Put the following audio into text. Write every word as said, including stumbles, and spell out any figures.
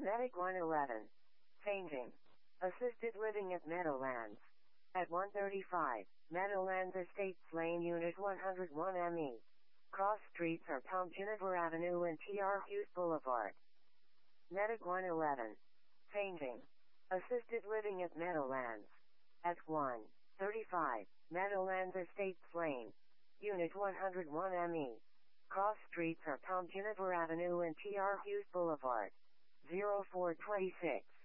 Medic one eleven. Changing. Assisted living at Meadowlands. At one thirty-five, Meadowlands Estates Lane Unit one oh one M E. Cross streets are Tom Jennifer Avenue and T R Hughes Boulevard. Medic one eleven. Changing. Assisted living at Meadowlands. At one thirty-five, Meadowlands Estates Lane. Unit one oh one M E. Cross streets are Tom Jennifer Avenue and T R Hughes Boulevard. zero four two six.